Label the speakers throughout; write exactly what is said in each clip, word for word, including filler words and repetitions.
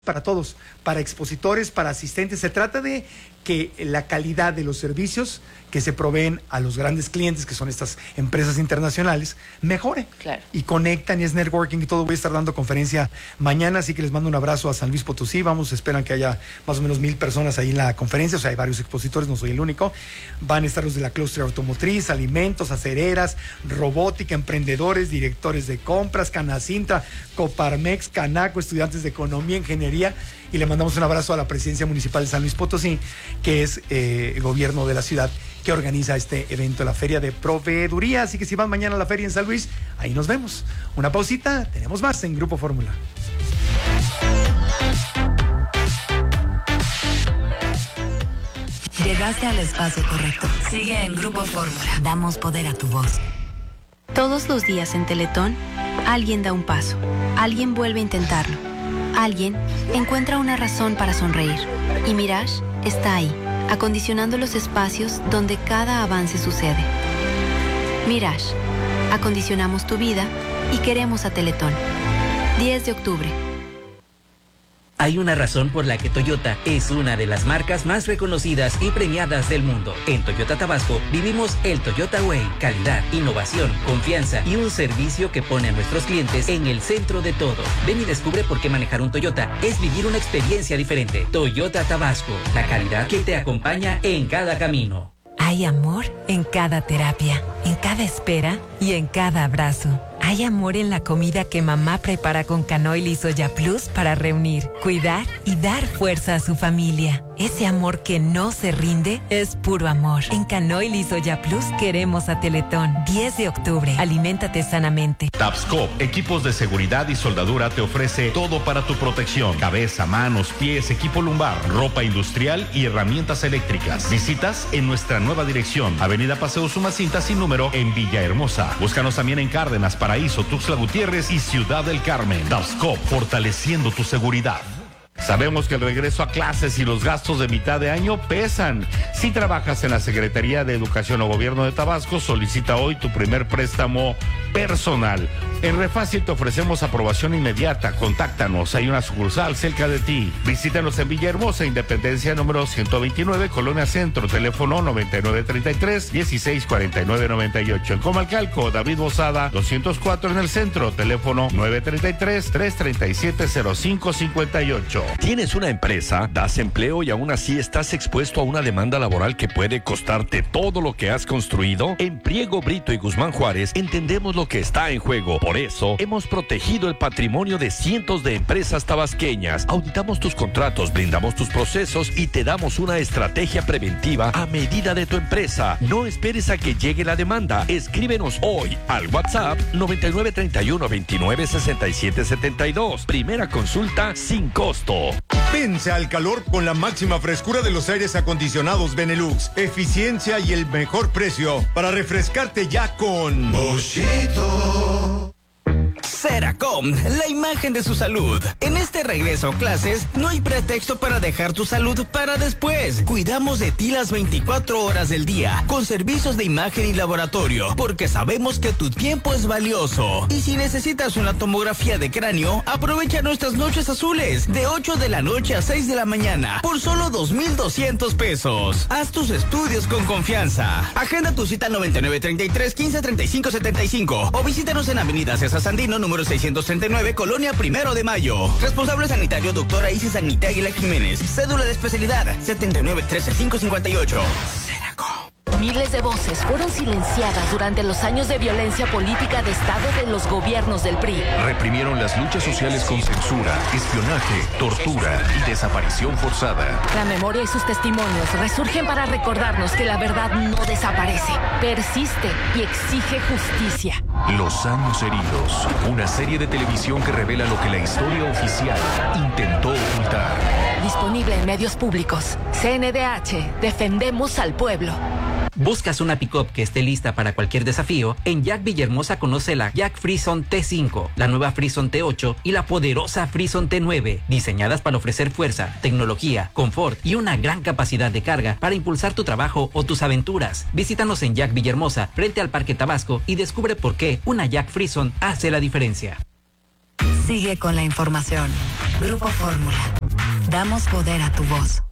Speaker 1: para todos, para expositores, para asistentes. Se trata de que la calidad de los servicios que se proveen a los grandes clientes, que son estas empresas internacionales, mejore.
Speaker 2: Claro. Y
Speaker 1: conectan y es networking y todo. Voy a estar dando conferencia mañana, así que les mando un abrazo a San Luis Potosí. Vamos, esperan que haya más o menos mil personas ahí en la conferencia. O sea, hay varios expositores, no soy el único. Van a estar los de la clúster automotriz, alimentos, acereras, robótica, emprendedores, directores de compras, Canacintra, Coparmex, Canaco, estudiantes de economía, ingeniería. Y le mandamos un abrazo a la presidencia municipal de San Luis Potosí, que es eh, el gobierno de la ciudad que organiza este evento, la Feria de Proveeduría. Así que si van mañana a la feria en San Luis, ahí nos vemos. Una pausita, tenemos más en Grupo Fórmula.
Speaker 3: Llegaste al espacio correcto. Sigue en Grupo Fórmula. Damos poder a tu voz.
Speaker 4: Todos los días en Teletón, alguien da un paso, alguien vuelve a intentarlo, alguien encuentra una razón para sonreír. Y Mirage está ahí, acondicionando los espacios donde cada avance sucede. Mirage, acondicionamos tu vida y queremos a Teletón. diez de octubre.
Speaker 5: Hay una razón por la que Toyota es una de las marcas más reconocidas y premiadas del mundo. En Toyota Tabasco vivimos el Toyota Way. Calidad, innovación, confianza y un servicio que pone a nuestros clientes en el centro de todo. Ven y descubre por qué manejar un Toyota es vivir una experiencia diferente. Toyota Tabasco, la calidad que te acompaña en cada camino.
Speaker 3: Hay amor en cada terapia, en cada espera y en cada abrazo. Hay amor en la comida que mamá prepara con Canoil y Soya Plus para reunir, cuidar y dar fuerza a su familia. Ese amor que no se rinde es puro amor. En Canoil y Soya Plus queremos a Teletón. diez de octubre. Aliméntate sanamente.
Speaker 6: Tapscop, equipos de seguridad y soldadura, te ofrece todo para tu protección. Cabeza, manos, pies, equipo lumbar, ropa industrial y herramientas eléctricas. Visitas en nuestra nueva dirección, Avenida Paseo Sumacinta sin número en Villahermosa. Búscanos también en Cárdenas, Paraíso, Tuxtla Gutiérrez y Ciudad del Carmen. Tapscop, fortaleciendo tu seguridad. Sabemos que el regreso a clases y los gastos de mitad de año pesan. Si trabajas en la Secretaría de Educación o Gobierno de Tabasco, solicita hoy tu primer préstamo personal. En Refácil te ofrecemos aprobación inmediata. Contáctanos, hay una sucursal cerca de ti. Visítanos en Villahermosa, Independencia número ciento veintinueve, Colonia Centro, teléfono noventa y nueve treinta y tres, dieciséis cuarenta y nueve noventa y ocho. En Comalcalco, David Bozada, doscientos cuatro en el centro, teléfono nueve treinta y tres, trescientos treinta y siete, cero cinco cincuenta y ocho.
Speaker 7: ¿Tienes una empresa? ¿Das empleo y aún así estás expuesto a una demanda laboral que puede costarte todo lo que has construido? En Priego, Brito y Guzmán Juárez entendemos lo que está en juego. Por eso, hemos protegido el patrimonio de cientos de empresas tabasqueñas. Auditamos tus contratos, blindamos tus procesos y te damos una estrategia preventiva a medida de tu empresa. No esperes a que llegue la demanda. Escríbenos hoy al WhatsApp noventa y nueve treinta y uno veintinueve sesenta y siete setenta y dos. Primera consulta sin costo.
Speaker 8: Vence al calor con la máxima frescura de los aires acondicionados Benelux. Eficiencia y el mejor precio para refrescarte ya con Boschito.
Speaker 9: Seracom, la imagen de su salud. En este regreso a clases, no hay pretexto para dejar tu salud para después. Cuidamos de ti las veinticuatro horas del día, con servicios de imagen y laboratorio, porque sabemos que tu tiempo es valioso. Y si necesitas una tomografía de cráneo, aprovecha nuestras noches azules, de ocho de la noche a seis de la mañana, por solo dos mil doscientos pesos. Haz tus estudios con confianza. Agenda tu cita noventa y nueve treinta y tres, quince treinta y cinco setenta y cinco o visítanos en Avenida César Sandino, número seiscientos treinta y nueve, Colonia Primero de Mayo. Responsable sanitario, doctora Isis Anita Aguila Jiménez. Cédula de especialidad, setenta y nueve trece cinco cincuenta y ocho. Seracom.
Speaker 2: Miles de voces fueron silenciadas durante los años de violencia política de Estado de los gobiernos del P R I.
Speaker 10: Reprimieron las luchas sociales con censura, espionaje, tortura y desaparición forzada.
Speaker 2: La memoria y sus testimonios resurgen para recordarnos que la verdad no desaparece, persiste y exige justicia.
Speaker 10: Los años heridos, una serie de televisión que revela lo que la historia oficial intentó ocultar.
Speaker 2: Disponible en medios públicos. C N D H, defendemos al pueblo.
Speaker 5: ¿Buscas una pick-up que esté lista para cualquier desafío? En Jack Villahermosa conoce la Jack Frison T cinco, la nueva Frison T ocho y la poderosa Frison T nueve, diseñadas para ofrecer fuerza, tecnología, confort y una gran capacidad de carga para impulsar tu trabajo o tus aventuras. Visítanos en Jack Villahermosa, frente al Parque Tabasco, y descubre por qué una Jack Frison hace la diferencia.
Speaker 3: Sigue con la información.
Speaker 11: Grupo Fórmula. Damos poder a tu voz.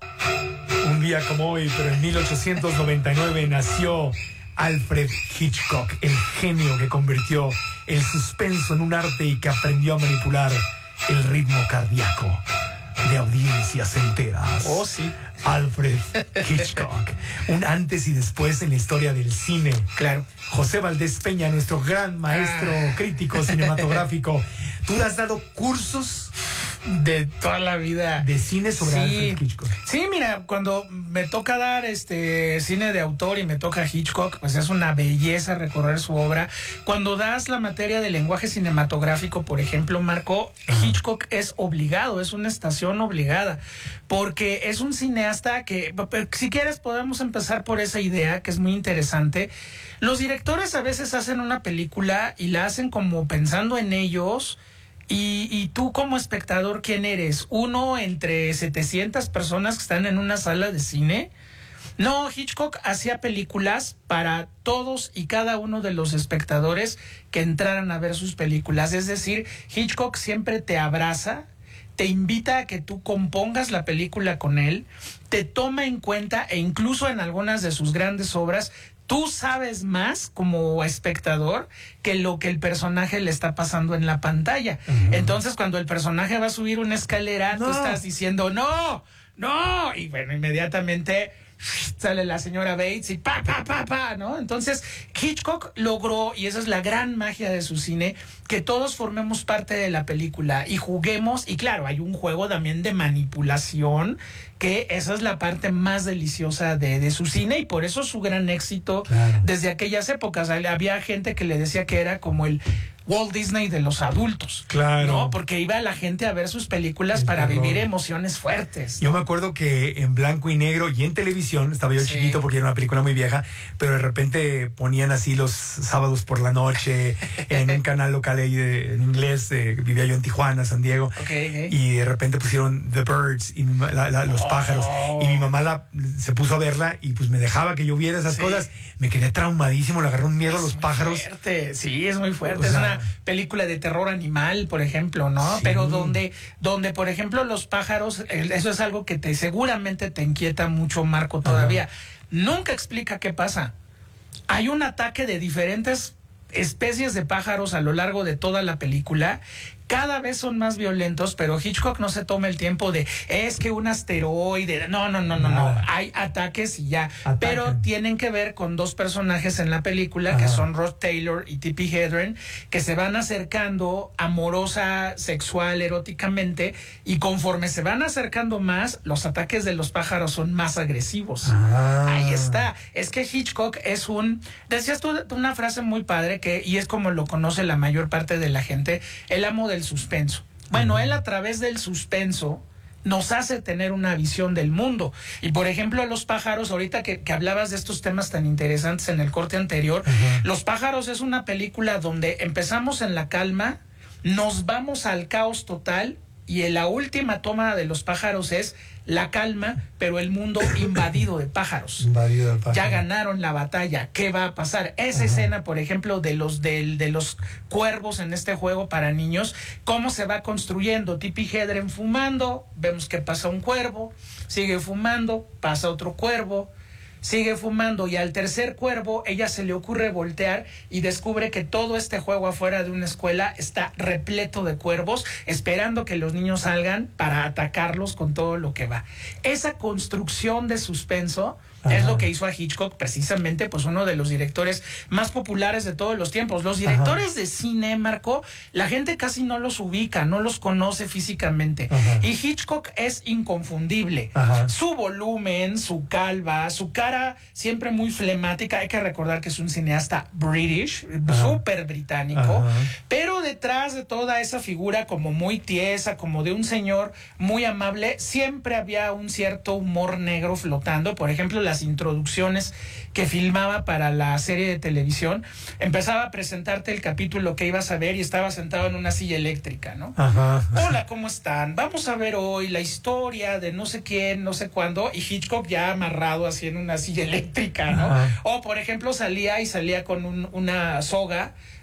Speaker 1: Un día como hoy, pero en mil ochocientos noventa y nueve nació Alfred Hitchcock, el genio que convirtió el suspenso en un arte y que aprendió a manipular el ritmo cardíaco de audiencias enteras.
Speaker 12: Oh, sí.
Speaker 1: Alfred Hitchcock, un antes y después en la historia del cine.
Speaker 12: Claro.
Speaker 1: José Valdés Peña, nuestro gran maestro ah. crítico cinematográfico. ¿Tú has dado cursos
Speaker 12: de toda la vida
Speaker 1: de cine sobre
Speaker 12: sí.
Speaker 1: Alfred Hitchcock?
Speaker 12: Sí, mira, cuando me toca dar este cine de autor y me toca Hitchcock, pues es una belleza recorrer su obra. Cuando das la materia de lenguaje cinematográfico, por ejemplo, Marco, uh-huh. Hitchcock es obligado, es una estación obligada, porque es un cineasta que, si quieres, podemos empezar por esa idea que es muy interesante. Los directores a veces hacen una película y la hacen como pensando en ellos. Y, y tú como espectador, ¿quién eres? ¿Uno entre setecientas personas que están en una sala de cine? No, Hitchcock hacía películas para todos y cada uno de los espectadores que entraran a ver sus películas. Es decir, Hitchcock siempre te abraza, te invita a que tú compongas la película con él, te toma en cuenta e incluso en algunas de sus grandes obras tú sabes más como espectador que lo que el personaje le está pasando en la pantalla. Uh-huh. Entonces, cuando el personaje va a subir una escalera, no. tú estás diciendo, ¡no! ¡No! Y bueno, inmediatamente sale la señora Bates y pa, pa, pa, pa, ¿no? Entonces, Hitchcock logró, y esa es la gran magia de su cine, que todos formemos parte de la película y juguemos, y claro, hay un juego también de manipulación, que esa es la parte más deliciosa de, de su cine, y por eso su gran éxito claro. desde aquellas épocas. Había gente que le decía que era como el Walt Disney de los adultos.
Speaker 1: Claro.
Speaker 12: ¿No? Porque iba la gente a ver sus películas el para terror. Vivir emociones fuertes, ¿no?
Speaker 1: Yo me acuerdo que en blanco y negro y en televisión, estaba yo sí. chiquito porque era una película muy vieja, pero de repente ponían así los sábados por la noche en un canal local ahí de, en inglés, eh, vivía yo en Tijuana, San Diego,
Speaker 12: okay, okay.
Speaker 1: y de repente pusieron The Birds y la, la, los oh. pájaros, y mi mamá la, se puso a verla y pues me dejaba que yo viera esas sí. cosas. Me quedé traumadísimo, le agarró un miedo
Speaker 12: es
Speaker 1: a los pájaros.
Speaker 12: Fuerte. Sí, es muy fuerte.
Speaker 1: O sea,
Speaker 12: es una película de terror animal, por ejemplo, ¿no? Sí. Pero donde, donde, por ejemplo, los pájaros, eso es algo que te seguramente te inquieta mucho, Marco, todavía. Ajá. Nunca explica qué pasa. Hay un ataque de diferentes especies de pájaros a lo largo de toda la película. Cada vez son más violentos, pero Hitchcock no se toma el tiempo de, es que un asteroide, no, no, no, no, no, hay ataques y ya, Atacan. Pero tienen que ver con dos personajes en la película, Ajá. que son Rod Taylor y Tippi Hedren, que se van acercando amorosa, sexual, eróticamente, y conforme se van acercando más, los ataques de los pájaros son más agresivos. Ah. Ahí está. Es que Hitchcock es un, decías tú una frase muy padre, que y es como lo conoce la mayor parte de la gente, el amo del suspenso. Bueno, uh-huh. él a través del suspenso nos hace tener una visión del mundo. Y por ejemplo, Los pájaros, ahorita que, que hablabas de estos temas tan interesantes en el corte anterior, uh-huh. Los pájaros es una película donde empezamos en la calma, nos vamos al caos total, y en la última toma de Los pájaros es la calma, pero el mundo invadido de pájaros.
Speaker 1: Invadido de pájaros.
Speaker 12: Ya ganaron la batalla. ¿Qué va a pasar? Esa Ajá. escena, por ejemplo, de los de, de los cuervos en este juego para niños, cómo se va construyendo. Tippi Hedren fumando, vemos que pasa un cuervo, sigue fumando, pasa otro cuervo, sigue fumando, y al tercer cuervo ella se le ocurre voltear y descubre que todo este juego afuera de una escuela está repleto de cuervos esperando que los niños salgan para atacarlos con todo lo que va. Esa construcción de suspenso Ajá. es lo que hizo a Hitchcock precisamente pues uno de los directores más populares de todos los tiempos. Los directores Ajá. de cine, Marco, la gente casi no los ubica, no los conoce físicamente. Ajá. Y Hitchcock es inconfundible. Ajá. Su volumen, su calva, su cara siempre muy flemática. Hay que recordar que es un cineasta british, súper británico, Ajá. pero detrás de toda esa figura como muy tiesa, como de un señor muy amable, siempre había un cierto humor negro flotando. Por ejemplo, las introducciones que filmaba para la serie de televisión, empezaba a presentarte el capítulo que ibas a ver y estaba sentado en una silla eléctrica, ¿no? Ajá. Hola, ¿cómo están? Vamos a ver hoy la historia de no sé quién, no sé cuándo, y Hitchcock ya amarrado así en una silla eléctrica, ¿no? Ajá. O, por ejemplo, salía y salía con un, una soga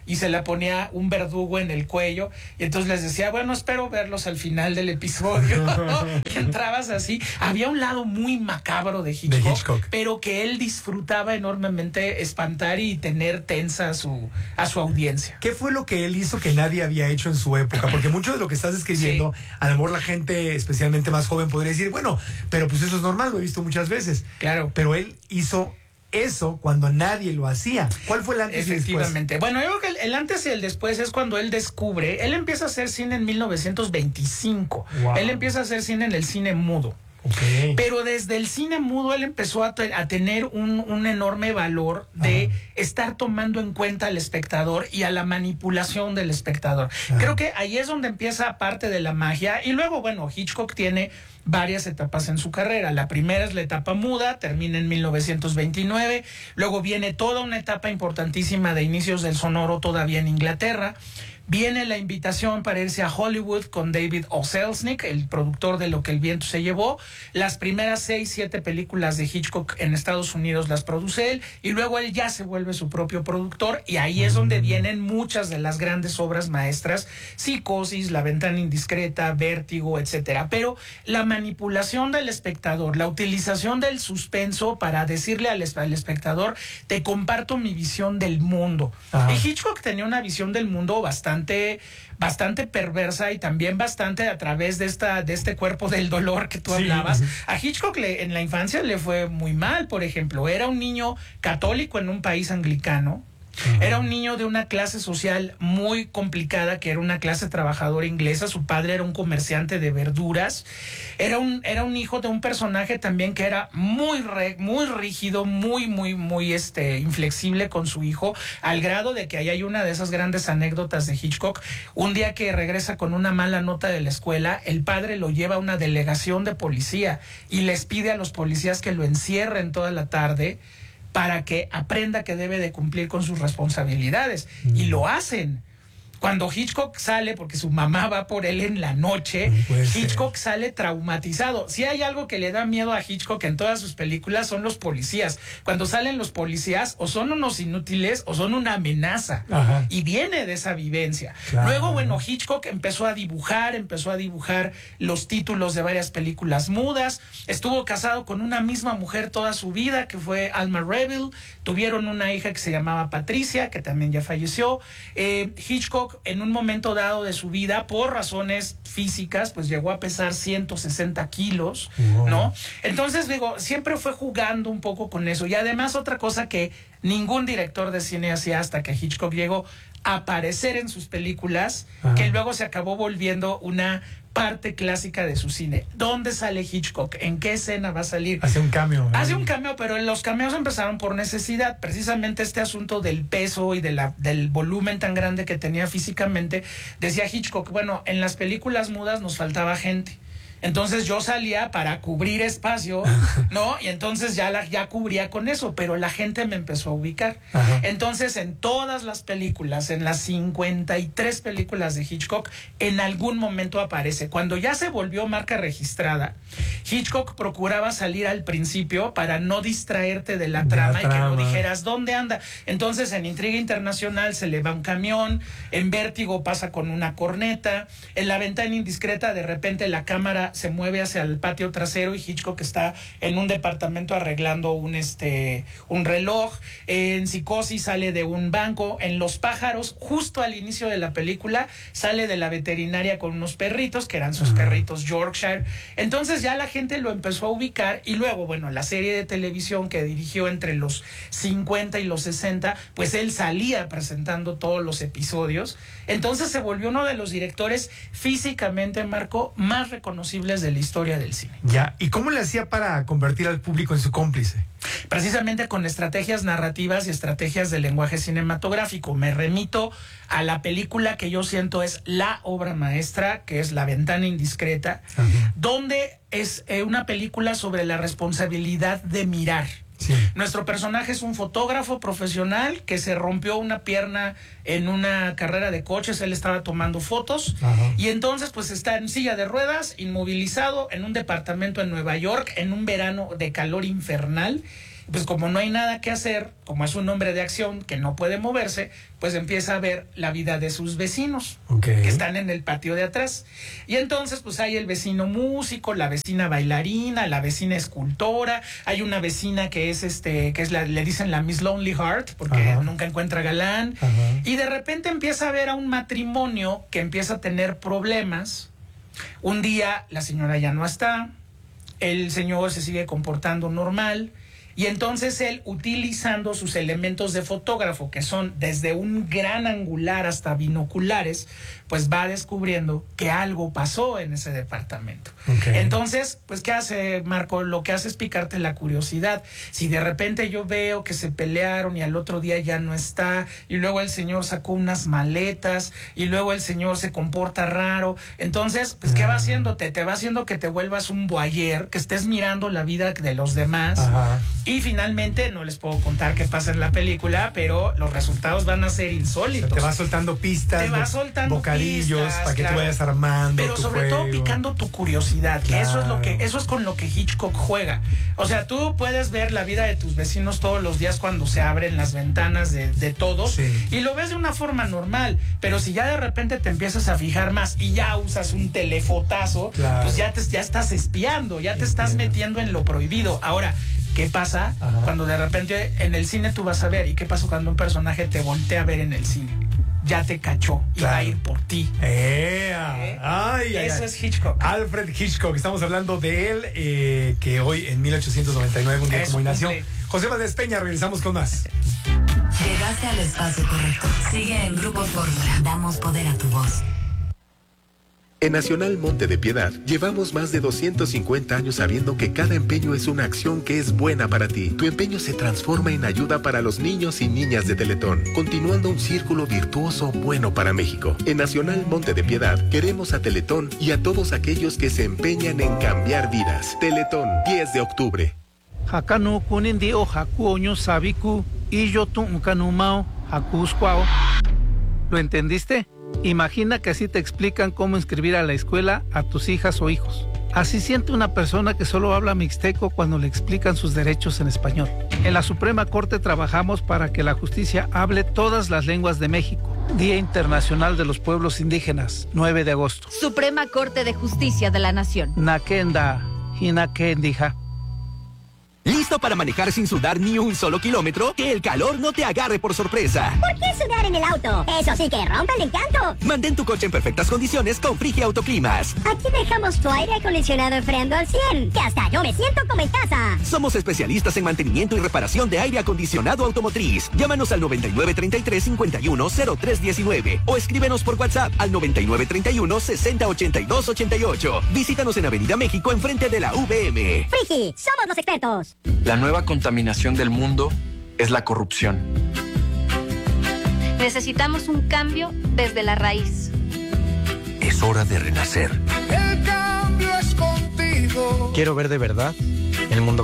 Speaker 12: y se le ponía un verdugo en el cuello y entonces les decía, bueno, espero verlos al final del episodio. Y entrabas así. Había un lado muy macabro de Hitchcock, de Hitchcock, pero que él disfrutaba enormemente espantar y tener tensa a su, a su audiencia.
Speaker 1: ¿Qué fue lo que él hizo que nadie había hecho en su época? Porque mucho de lo que estás describiendo, sí, a lo mejor la gente, especialmente más joven, podría decir, bueno, pero pues eso es normal, lo he visto muchas veces.
Speaker 12: Claro.
Speaker 1: Pero él hizo eso cuando nadie lo hacía. ¿Cuál fue el antes y después?
Speaker 12: Efectivamente. Bueno, yo creo que el, el antes y el después es cuando él descubre, él empieza a hacer cine en mil novecientos veinticinco. Wow. Él empieza a hacer cine en el cine mudo. Okay. Pero desde el cine mudo él empezó a, te, a tener un, un enorme valor de Ajá. estar tomando en cuenta al espectador y a la manipulación del espectador. Ajá. Creo que ahí es donde empieza parte de la magia. Y luego, bueno, Hitchcock tiene varias etapas en su carrera. La primera es la etapa muda, termina en mil novecientos veintinueve. Luego viene toda una etapa importantísima de inicios del sonoro todavía en Inglaterra. Viene la invitación para irse a Hollywood con David O. Selznick, el productor de Lo que el viento se llevó. Las primeras seis, siete películas de Hitchcock en Estados Unidos las produce él y luego él ya se vuelve su propio productor y ahí es donde vienen muchas de las grandes obras maestras, Psicosis, La ventana indiscreta, Vértigo, etcétera. Pero la manipulación del espectador, la utilización del suspenso para decirle al, al espectador, te comparto mi visión del mundo. Ajá. Y Hitchcock tenía una visión del mundo bastante Bastante, bastante perversa y también bastante a través de esta de este cuerpo del dolor que tú sí, hablabas. Sí. A Hitchcock le, en la infancia le fue muy mal, por ejemplo. Era un niño católico en un país anglicano. Uh-huh. Era un niño de una clase social muy complicada, que era una clase trabajadora inglesa. Su padre era un comerciante de verduras. Era un, era un hijo de un personaje también que era muy, re, muy rígido, muy, muy, muy este, inflexible con su hijo, al grado de que ahí hay una de esas grandes anécdotas de Hitchcock. Un día que regresa con una mala nota de la escuela, el padre lo lleva a una delegación de policía y les pide a los policías que lo encierren toda la tarde para que aprenda que debe de cumplir con sus responsabilidades. Mm. Y lo hacen. Cuando Hitchcock sale, porque su mamá va por él en la noche, Hitchcock ser. sale traumatizado. Si hay algo que le da miedo a Hitchcock en todas sus películas son los policías. Cuando salen los policías, o son unos inútiles o son una amenaza. Ajá. Y viene de esa vivencia. Claro. Luego, bueno, Hitchcock empezó a dibujar, empezó a dibujar los títulos de varias películas mudas. Estuvo casado con una misma mujer toda su vida, que fue Alma Reville. Tuvieron una hija que se llamaba Patricia, que también ya falleció. Eh, Hitchcock en un momento dado de su vida, por razones físicas, pues llegó a pesar ciento sesenta kilos, wow. ¿no? Entonces, digo, siempre fue jugando un poco con eso. Y además otra cosa que ningún director de cine hacía hasta que Hitchcock llegó a aparecer en sus películas, Ajá. que luego se acabó volviendo una parte clásica de su cine. ¿Dónde sale Hitchcock? ¿En qué escena va a salir?
Speaker 1: Hace un cameo.
Speaker 12: Hace un cameo, pero los cameos empezaron por necesidad. Precisamente este asunto del peso y de la, del volumen tan grande que tenía físicamente, decía Hitchcock, bueno, en las películas mudas nos faltaba gente. Entonces yo salía para cubrir espacio, ¿no? Y entonces ya, la, ya cubría con eso, pero la gente me empezó a ubicar. Ajá. Entonces en todas las películas, en las cincuenta y tres películas de Hitchcock, en algún momento aparece. Cuando ya se volvió marca registrada, Hitchcock procuraba salir al principio para no distraerte de la de trama, la trama y que no dijeras, ¿dónde anda? Entonces en Intriga Internacional se le va un camión, en Vértigo pasa con una corneta, en La ventana indiscreta de repente la cámara se mueve hacia el patio trasero y Hitchcock está en un departamento arreglando un este un reloj. En Psicosis sale de un banco. En Los pájaros, justo al inicio de la película, sale de la veterinaria con unos perritos que eran sus uh-huh. perritos Yorkshire. Entonces ya la gente lo empezó a ubicar y luego, bueno, la serie de televisión que dirigió entre los cincuenta y los sesenta, pues él salía presentando todos los episodios. Entonces se volvió uno de los directores físicamente, Marco, más reconocibles de la historia del cine.
Speaker 1: Ya, ¿y cómo le hacía para convertir al público en su cómplice?
Speaker 12: Precisamente con estrategias narrativas y estrategias de lenguaje cinematográfico. Me remito a la película que yo siento es la obra maestra, que es La ventana indiscreta, Ajá. donde es eh, una película sobre la responsabilidad de mirar. Sí. Nuestro personaje es un fotógrafo profesional que se rompió una pierna en una carrera de coches. Él estaba tomando fotos. Ajá. Y entonces pues está en silla de ruedas, inmovilizado en un departamento en Nueva York en un verano de calor infernal. Pues como no hay nada que hacer, como es un hombre de acción que no puede moverse, pues empieza a ver la vida de sus vecinos, okay, que están en el patio de atrás. Y entonces pues hay el vecino músico, la vecina bailarina, la vecina escultora, hay una vecina que es este, que es la, le dicen la Miss Lonely Heart, porque Ajá. nunca encuentra galán. Ajá. Y de repente empieza a ver a un matrimonio que empieza a tener problemas. Un día la señora ya no está, el señor se sigue comportando normal. Y entonces él, utilizando sus elementos de fotógrafo, que son desde un gran angular hasta binoculares, pues va descubriendo que algo pasó en ese departamento. Okay. Entonces, pues, ¿qué hace, Marco? Lo que hace es picarte la curiosidad. Si de repente yo veo que se pelearon y al otro día ya no está, y luego el señor sacó unas maletas, y luego el señor se comporta raro, entonces, pues, ¿qué va haciéndote? Te va haciendo que te vuelvas un voyeur, que estés mirando la vida de los demás. Ajá. Y finalmente, no les puedo contar qué pasa en la película, pero los resultados van a ser insólitos.
Speaker 1: O sea, te va soltando pistas,
Speaker 12: te va soltando
Speaker 1: bocadillos
Speaker 12: pistas,
Speaker 1: para que
Speaker 12: claro,
Speaker 1: tú vayas armando.
Speaker 12: Pero
Speaker 1: tu
Speaker 12: sobre
Speaker 1: juego.
Speaker 12: todo picando tu curiosidad, que claro. eso es lo que, eso es con lo que Hitchcock juega. O sea, tú puedes ver la vida de tus vecinos todos los días cuando se abren las ventanas de, de todos, sí, y lo ves de una forma normal, pero si ya de repente te empiezas a fijar más y ya usas un telefotazo, claro, pues ya te, ya estás espiando, ya te Entiendo. estás metiendo en lo prohibido. Ahora, ¿qué pasa Ajá. cuando de repente en el cine tú vas a ver? ¿Y qué pasa cuando un personaje te voltea a ver en el cine? Ya te cachó y claro. va a ir por ti.
Speaker 1: Eh, ¿Eh? Ay,
Speaker 12: Eso
Speaker 1: ay,
Speaker 12: es Hitchcock.
Speaker 1: Alfred Hitchcock, estamos hablando de él, eh, que hoy en mil ochocientos noventa y nueve, un día como hoy nació. José Valdés Peña, regresamos con más.
Speaker 11: Llegaste al espacio correcto. Sigue en Grupo Fórmula. Damos poder a tu voz.
Speaker 13: En Nacional Monte de Piedad, llevamos más de doscientos cincuenta años sabiendo que cada empeño es una acción que es buena para ti. Tu empeño se transforma en ayuda para los niños y niñas de Teletón, continuando un círculo virtuoso bueno para México. En Nacional Monte de Piedad, queremos a Teletón y a todos aquellos que se empeñan en cambiar vidas. Teletón, diez de octubre.
Speaker 14: Hakanu kunindi o hakuoño sabiku y yo tu kanumao hakuskwao. ¿Lo entendiste? Imagina que así te explican cómo inscribir a la escuela a tus hijas o hijos. Así siente una persona que solo habla mixteco cuando le explican sus derechos en español. En la Suprema Corte trabajamos para que la justicia hable todas las lenguas de México. Día Internacional de los Pueblos Indígenas, nueve de agosto.
Speaker 15: Suprema Corte de Justicia de la Nación.
Speaker 14: Nakenda, Hinakendija.
Speaker 9: ¿Listo para manejar sin sudar ni un solo kilómetro? Que el calor no te agarre por sorpresa.
Speaker 16: ¿Por qué sudar en el auto? Eso sí que rompe el encanto.
Speaker 9: Mantén tu coche en perfectas condiciones con Frigia Autoclimas.
Speaker 16: Aquí dejamos tu aire acondicionado enfriando al cien, que hasta yo me siento como en casa.
Speaker 9: Somos especialistas en mantenimiento y reparación de aire acondicionado automotriz. Llámanos al noventa y nueve treinta y tres cincuenta y uno cero tres diecinueve o escríbenos por WhatsApp al noventa y nueve treinta y uno sesenta ochenta y dos ochenta y ocho. Visítanos en Avenida México enfrente de la V M.
Speaker 16: Frigi, somos los expertos.
Speaker 17: La nueva contaminación del mundo es la corrupción.
Speaker 15: Necesitamos un cambio desde la raíz.
Speaker 18: Es hora de renacer.
Speaker 19: El cambio es contigo.
Speaker 18: Quiero ver de verdad el mundo